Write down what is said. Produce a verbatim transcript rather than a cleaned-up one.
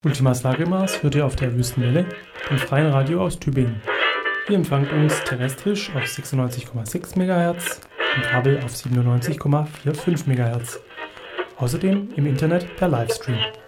Ultimas Lagrimas hört ihr auf der Wüstenwelle, dem freien Radio aus Tübingen. Ihr empfangt uns terrestrisch auf sechsundneunzig Komma sechs Megahertz und Kabel auf siebenundneunzig Komma fünfundvierzig Megahertz. Außerdem im Internet per Livestream.